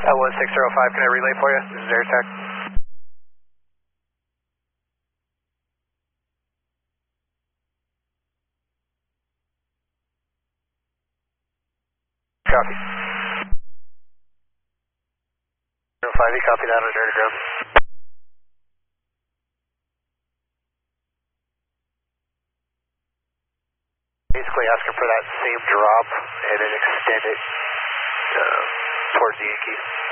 L1605, can I relay for you? This is AirTech. Copy. 05, you copy that on air to ground. Basically asking for that same drop and then extend it towards the Yankee.